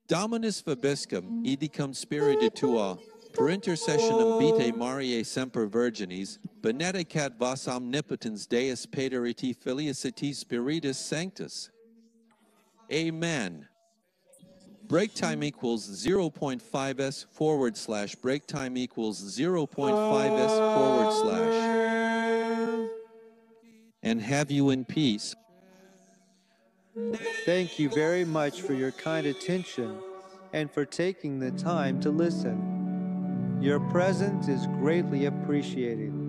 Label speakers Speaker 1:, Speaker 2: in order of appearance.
Speaker 1: Dominus vobiscum, idicum spiritua, per intercessionem vitae Mariae semper virginis, benedicat vos omnipotens Deus Pater et Filius et Spiritus Sanctus. Amen. Break time equals 0.5s / break time equals 0.5s / and have you in peace.
Speaker 2: Thank you very much for your kind attention and for taking the time to listen. Your presence is greatly appreciated.